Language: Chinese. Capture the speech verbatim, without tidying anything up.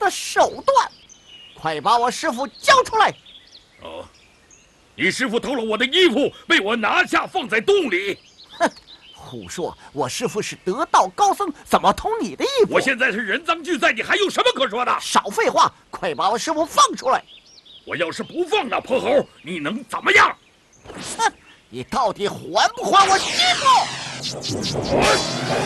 的手段，快把我师傅交出来！ 哦，你师傅偷了我的衣服，被我拿下放在洞里。 哼，胡说！我师傅是得道高僧，怎么偷你的衣服？ 我现在是人赃俱在，你还有什么可说的？ 少废话，快把我师傅放出来！ 我要是不放那泼猴，你能怎么样？ 哼，你到底还不还我衣服？